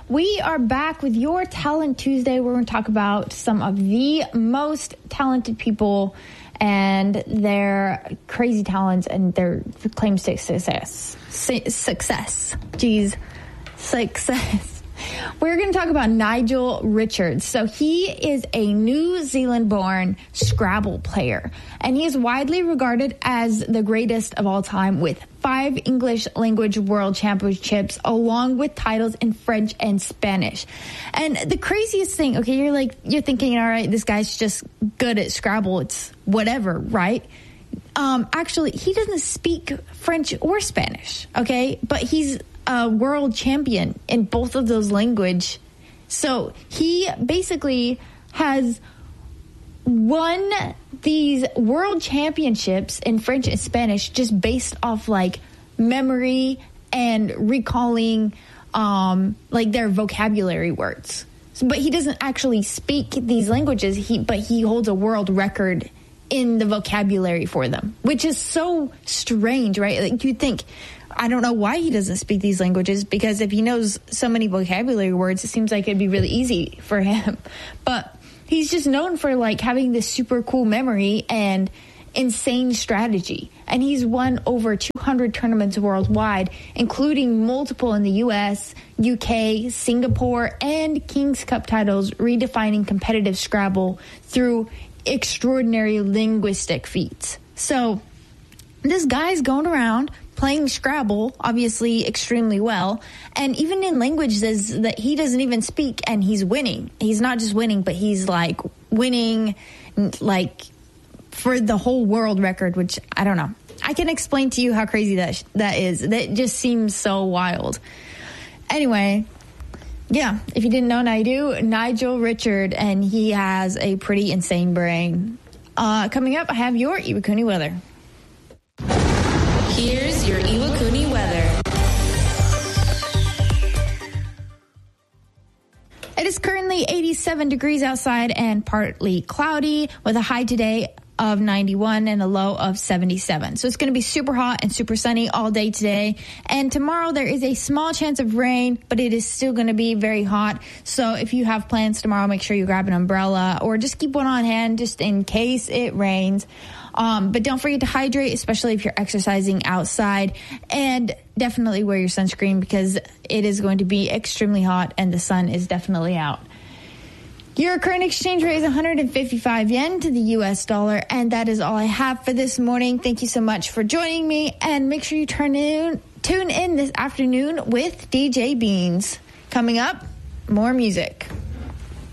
We are back with your Talent Tuesday. We're going to talk about some of the most talented people and their crazy talents and their claims to success. Success. We're going to talk about Nigel Richards. So he is a New Zealand-born Scrabble player, and he is widely regarded as the greatest of all time with 5 English language world championships, along with titles in French and Spanish. And the craziest thing, okay, you're thinking, all right, this guy's just good at Scrabble. It's whatever, right? Actually, he doesn't speak French or Spanish, okay? But he's a world champion in both of those languages. So he basically has won these world championships in French and Spanish just based off like memory and recalling like their vocabulary words. But he doesn't actually speak these languages, but he holds a world record in the vocabulary for them, which is so strange, right? Like you'd think, I don't know why he doesn't speak these languages, because if he knows so many vocabulary words, it seems like it'd be really easy for him. But he's just known for like having this super cool memory and insane strategy. And he's won over 200 tournaments worldwide, including multiple in the US, UK, Singapore, and King's Cup titles, redefining competitive Scrabble through extraordinary linguistic feats. So this guy's going around playing Scrabble, obviously extremely well, and even in languages that he doesn't even speak, and he's winning. He's not just winning, but he's like winning like for the whole world record, which I don't know. I can explain to you how crazy that is. That just seems so wild. Anyway, yeah, if you didn't know, now you do. Nigel Richard, and he has a pretty insane brain. Coming up, I have your Iwakuni weather. Here's your Iwakuni weather. It is currently 87 degrees outside and partly cloudy, with a high today of 91 and a low of 77. So it's going to be super hot and super sunny all day today. And tomorrow there is a small chance of rain, but it is still going to be very hot. So if you have plans tomorrow, make sure you grab an umbrella or just keep one on hand just in case it rains. But don't forget to hydrate, especially if you're exercising outside, and definitely wear your sunscreen because it is going to be extremely hot and the sun is definitely out. Your current exchange rate is 155 yen to the US dollar, and that is all I have for this morning. Thank you so much for joining me, and make sure you tune in this afternoon with DJ Beans. Coming up, more music.